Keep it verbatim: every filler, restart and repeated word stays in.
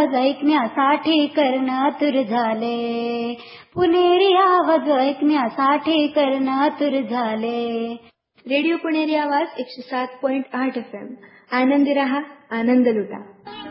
आवाज ऐकण्यासाठी कर्ण आतुर झाले. पुणेरी आवाज ऐकण्यासाठी कर्ण आतुर झाले. रेडिओ पुणेरी आवाज एकशे सात पॉइंट आठ एफ एम. आनंदी रहा, आनंद लुटा.